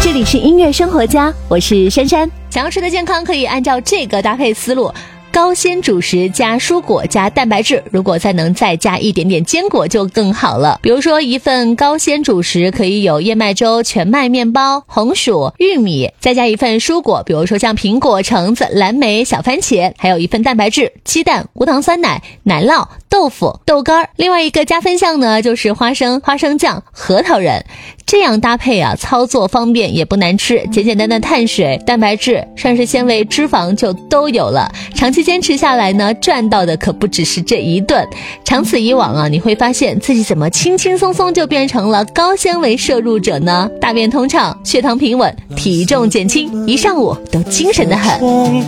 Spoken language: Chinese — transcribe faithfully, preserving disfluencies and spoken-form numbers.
这里是音乐生活家，我是珊珊。 想要吃的健康，可以按照这个搭配思路，高纤主食加蔬果加蛋白质，如果再能再加一点点坚果就更好了。比如说一份高纤主食可以有燕麦粥、全麦面包、红薯、玉米，再加一份蔬果，比如说像苹果、橙子、蓝莓、小番茄，还有一份蛋白质，鸡蛋、无糖酸奶、奶酪、豆腐、豆干。另外一个加分项呢，就是花生、花生酱、核桃仁。这样搭配啊，操作方便也不难吃，简简单单碳水、蛋白质、膳食纤维、脂肪就都有了。长期坚持下来呢，赚到的可不只是这一顿。长此以往啊，你会发现自己怎么轻轻松松就变成了高纤维摄入者呢？大便通畅，血糖平稳，体重减轻，一上午都精神得很。